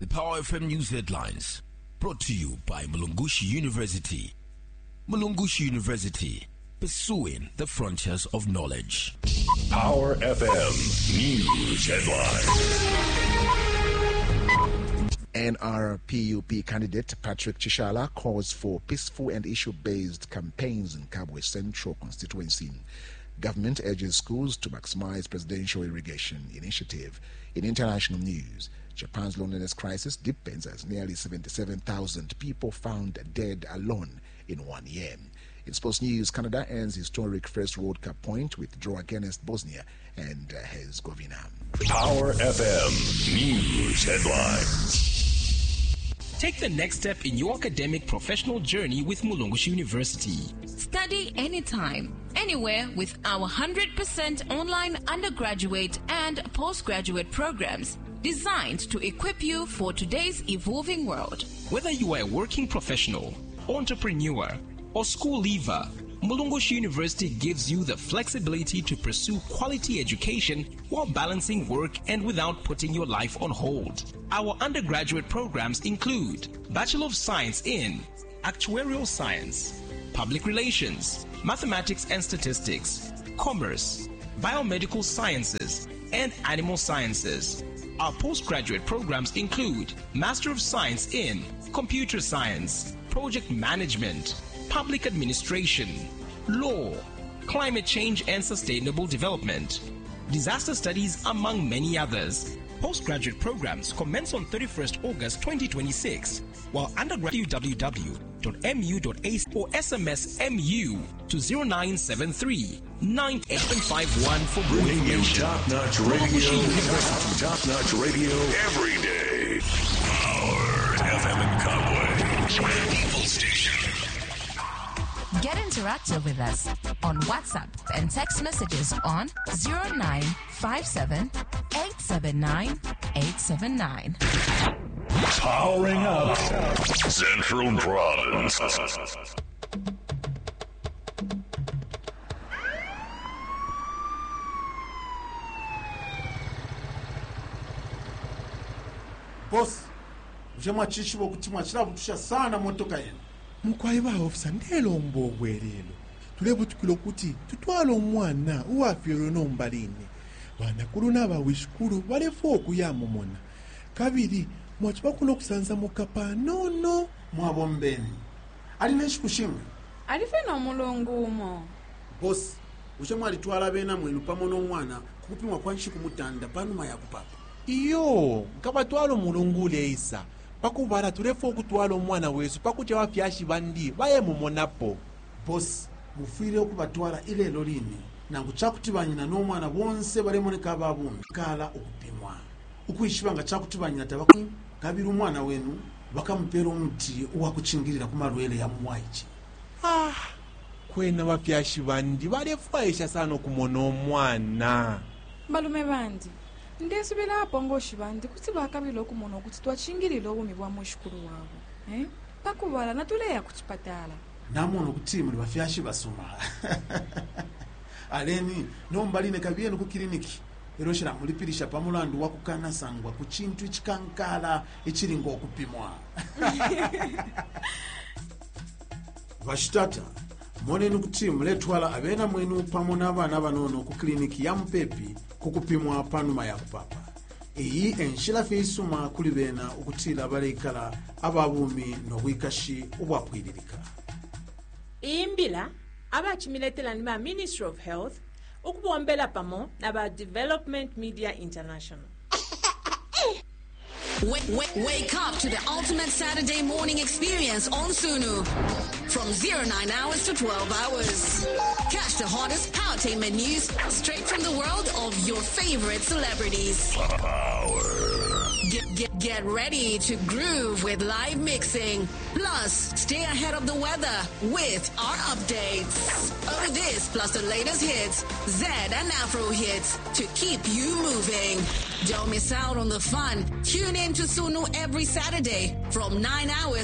The Power FM News headlines, brought to you by Mulungushi University. Mulungushi University, pursuing the frontiers of knowledge. Power FM News headlines. NRPUP candidate Patrick Chishala calls for peaceful and issue-based campaigns in Kabwe Central constituency. Government urges schools to maximize presidential irrigation initiative. In international news, Japan's loneliness crisis deepens as nearly 77,000 people found dead alone in 1 year. In sports news, Canada ends historic first World Cup point with draw against Bosnia and Herzegovina. Power FM News headlines. Take the next step in your academic professional journey with Mulungushi University. Study anytime, anywhere with our 100% online undergraduate and postgraduate programs designed to equip you for today's evolving world. Whether you are a working professional, entrepreneur, or school leaver, Mulungushi University gives you the flexibility to pursue quality education while balancing work and without putting your life on hold. Our undergraduate programs include Bachelor of Science in Actuarial Science, Public Relations, Mathematics and Statistics, Commerce, Biomedical Sciences, and Animal Sciences. Our postgraduate programs include Master of Science in Computer Science, Project Management, Public Administration, Law, Climate Change and Sustainable Development, Disaster Studies, among many others. Postgraduate programs commence on 31st August 2026, while undergraduate www.mu.ac or SMS MU to 0973 9851 for more Bringing you information. top-notch radio, top-notch radio every day. Power FM in Kabwe. People Station. Get interactive with us on WhatsApp and text messages on 0957 879 879. Powering up Central Province. Boss, njema chishibo kuti mwachirabu tusha sana motoka yenu. Mukwayiba ofisa ndelombo ogwerero tulebutukira kuti tutwala omwana uwafiro nombaline banakulu n'abawishukulu balefu okuyamumona kabiri mwachiba kuno kusanza mukapa nono Mwabombeni. Alina ekikushimwe. Alife n'omulungu umo. Boss, uchemwa alitwala bena mwenu pamo n'omwana kupimwa kwanshi kumutanda panuma ya kupapa. iyo nkabatwala omulungule isa pakubala tulefu okutwala omwana wesu pakuti abafyashi bandi bayemumonapo. Boss, mufire okubatwala ilelo lini nangu chakutibanyina n'omwana bonse balemoneka babumbi kala okupimwa. Ukuyishibanga chakutibanyina tabakwi kabiri omwana wenu bakamupera omuti owakuchingirira ku malwele ya muwaiki. Kwena bafyashi bandi balefu aisha sana okumona omwana. Balume bandi ndesubira hapo ngoshi bandi kuti bakabilo kumona kuti twachingirira obumi bwa mushukuru wabo pakubala natuleya kuchipatala Namono kuti muri bafyashi basoma. Aleni nombaline kabiyeno ku kiliniki eroshira mulipirisha pamulandu wakukana sangwa ku chintu chikankala echiringo okupimwa. Vashitata monenu kuti muletwala abena mwenu pamo n'abana banono ku kiliniki ya Mupepi kukupimwa panuma ya kupapa. Iyi enshila feisuma kuli bena ukutila baleikala ababumi n'obwikashi obwakwiririka. Imbila abachimiletela ni ba Ministry of Health ukubombela pamo na ba Development Media International. Wake up to the ultimate Saturday morning experience on Sunu. From 09 hours to 12 hours. Catch the hottest powertainment news straight from the world of your favorite celebrities. Power. Get ready to groove with live mixing. Plus, stay ahead of the weather with our updates. All this plus the latest hits, Z and Afro hits to keep you moving. Don't miss out on the fun. Tune in to Sunu every Saturday from 9 hours